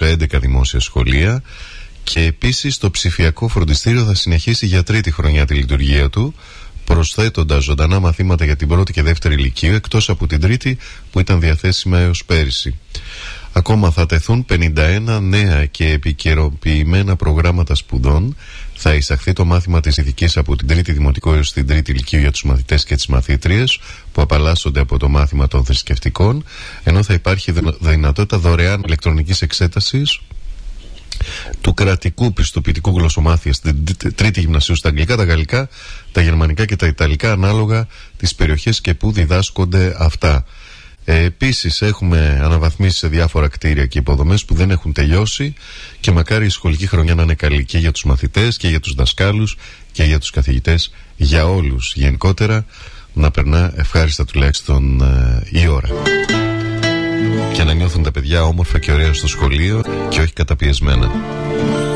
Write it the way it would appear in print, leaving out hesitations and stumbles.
σε 11 δημόσια σχολεία. Και επίσης το ψηφιακό φροντιστήριο θα συνεχίσει για τρίτη χρονιά τη λειτουργία του, προσθέτοντας ζωντανά μαθήματα για την πρώτη και δεύτερη ηλικίου, εκτός από την τρίτη που ήταν διαθέσιμα έως πέρυσι. Ακόμα θα τεθούν 51 νέα και επικαιροποιημένα προγράμματα σπουδών. Θα εισαχθεί το μάθημα της ειδικής από την τρίτη δημοτικό έως την τρίτη ηλικίου για τους μαθητές και τις μαθήτριες που απαλλάσσονται από το μάθημα των θρησκευτικών, ενώ θα υπάρχει δυνατότητα δωρεάν ηλεκτρονικής εξέτασης του κρατικού πιστοποιητικού γλωσσομάθεια στην τρίτη γυμνασίου στα αγγλικά, τα γαλλικά, τα γερμανικά και τα ιταλικά, ανάλογα τις περιοχές και που διδάσκονται αυτά. Επίσης έχουμε αναβαθμίσει σε διάφορα κτίρια και υποδομές που δεν έχουν τελειώσει και μακάρι η σχολική χρονιά να είναι καλή και για τους μαθητές και για τους δασκάλους και για τους καθηγητές, για όλους γενικότερα, να περνά ευχάριστα τουλάχιστον η ώρα και να νιώθουν τα παιδιά όμορφα και ωραία στο σχολείο και όχι καταπιεσμένα.